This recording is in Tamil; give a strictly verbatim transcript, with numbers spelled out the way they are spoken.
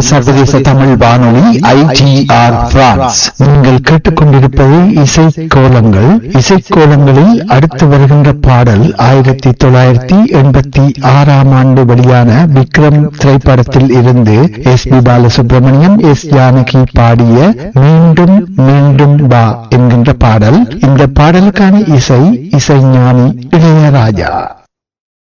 சர்வதேச தமிழ் வானொலி ஐ டி ஆர் பிரான்ஸ். நீங்கள் கேட்டுக்கொண்டிருப்பது இசை கோலங்கள். இசை கோலங்களில் அடுத்து வருகின்ற பாடல் ஆயிரத்தி தொள்ளாயிரத்தி எண்பத்தி ஆறாம் ஆண்டு வெளியான விக்ரம் திரைப்படத்தில் இருந்து S B Balasubramaniam, S Janaki பாடிய மீண்டும் மீண்டும் வா என்கின்ற பாடல். இந்த பாடலுக்கான இசை இசைஞானி இளையராஜா.